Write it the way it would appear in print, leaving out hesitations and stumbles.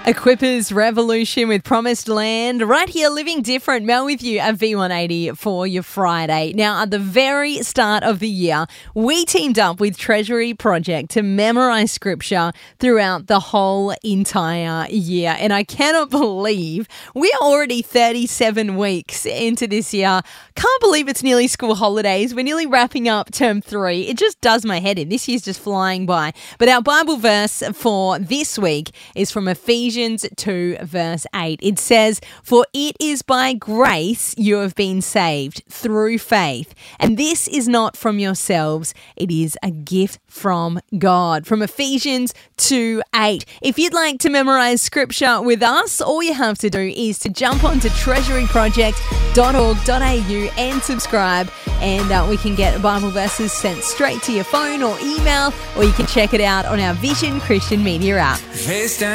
Equippers Revolution with Promised Land. Right here, living different. Mel with you at V180 for your Friday. Now, at the very start of the year, we teamed up with Treasury Project to memorize scripture throughout the whole entire year. And I cannot believe we are already 37 weeks into this year. Can't believe it's nearly school holidays. We're nearly wrapping up term 3. It just does my head in. This year's just flying by. But our Bible verse for this week is from Ephesians 2 verse 8. It says, "For it is by grace you have been saved through faith. And this is not from yourselves. It is a gift from God." From Ephesians 2 8. If you'd like to memorize scripture with us, all you have to do is to jump onto treasuryproject.org.au and subscribe. And we can get Bible verses sent straight to your phone or email, or you can check it out on our Vision Christian Media app.